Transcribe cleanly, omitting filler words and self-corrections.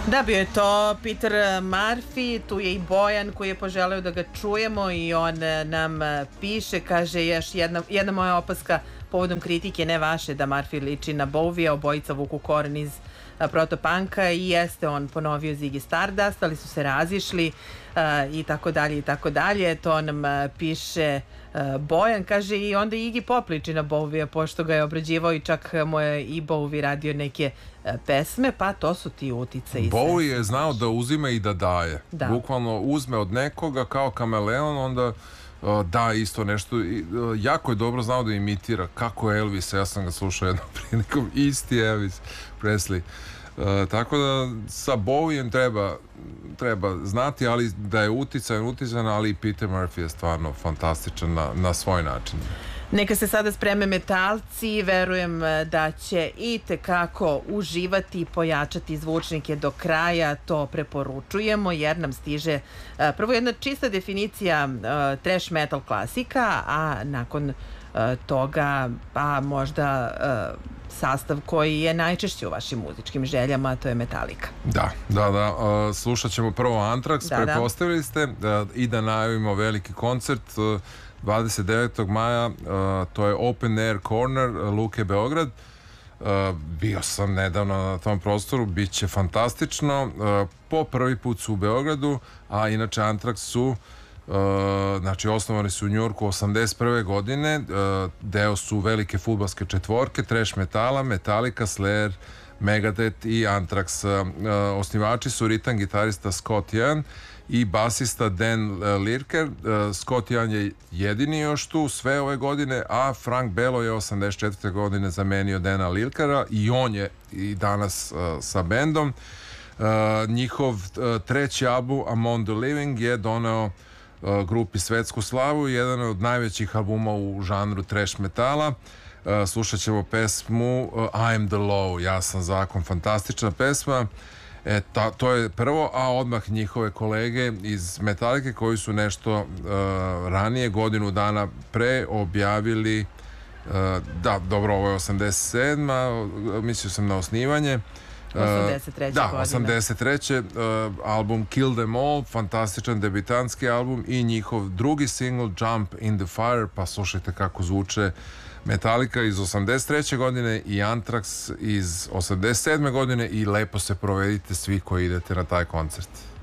Da, bio je to Peter Murphy, tu je i Bojan koji je poželeo da ga čujemo i on nam piše, kaže još jedna moja opaska povodom kritike, ne vaše, da Murphy liči na Bowija, obojica vuku koren iz protopanka i jeste on ponovio Ziggy Stardust, ali su se razišli i tako dalje i tako dalje. To nam piše Bojan, kaže i onda Iggy Pop liči na Bowija pošto ga je obrađivao i čak mu je i Bowie radio neke pesme, pa to su ti utice. Bowie je znao da uzima i da daje. Da. Bukvalno uzme od nekoga kao kameleon, onda da isto nešto. Jako je dobro znao da imitira kako Elvis, ja sam ga slušao jednom prilikom, isti Elvis Presley. Tako da sa Bowiem treba znati, ali da je utican, ali i Peter Murphy je stvarno fantastičan na svoj način. Neka se sada spreme metalci, verujem da će i tekako uživati i pojačati zvučnike do kraja, to preporučujemo jer nam stiže prvo jedna čista definicija thrash metal klasika, a nakon toga pa možda sastav koji je najčešće u vašim muzičkim željama, a to je Metallica. Da. Slušat ćemo prvo Anthrax, pretpostavili ste, i da najavimo veliki koncert 29. maja, to je Open Air Corner Luke Beograd. Bio sam nedavno na tom prostoru, bit će fantastično. Po prvi put su u Beogradu, a inače Anthrax su znači osnovani su u Njujorku 81. godine, deo su velike fudbalske četvorke thrash metala, Metallica, Slayer, Megadeth i Anthrax. Osnivači su ritam gitarista Scott Ian i basista Dan Lirker. Scott Ian je jedini još tu sve ove godine, a Frank Bello je 84. godine zamenio Dana Lirkera i on je i danas sa bendom. Njihov treći album Among the Living je doneo grupi svetsku slavu, jedan od najvećih albuma u žanru thrash metala. Slušat ćemo pesmu I'm the Law, ja sam zakon, fantastična pesma. To je prvo, a odmah njihove kolege iz Metallica koji su nešto ranije, godinu dana pre, objavili dobro, ovo je 87. Mislio sam na osnivanje. 83. Da, 83. Album Kill Them All, fantastičan debitanski album i njihov drugi single Jump in the Fire, pa slušajte kako zvuče Metallica iz 83. godine i Anthrax iz 87. godine i lepo se provedite svi koji idete na taj koncert.